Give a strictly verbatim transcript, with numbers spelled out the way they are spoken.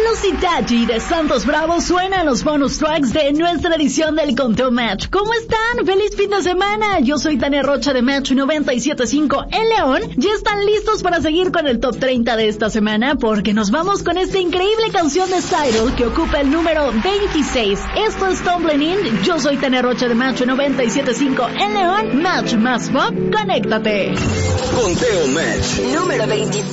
Venus y Tachi de Santos Bravo suenan los bonus tracks de nuestra edición del Conteo Match. ¿Cómo están? ¡Feliz fin de semana! Yo soy Tania Rocha de Match noventa y siete punto cinco en León. ¿Ya están listos para seguir con el top treinta de esta semana? Porque nos vamos con esta increíble canción de Cyril que ocupa el número veintiséis. Esto es Tumbling In. Yo soy Tania Rocha de Match noventa y siete punto cinco en León. Match más pop, conéctate. Conteo Match número veintiséis.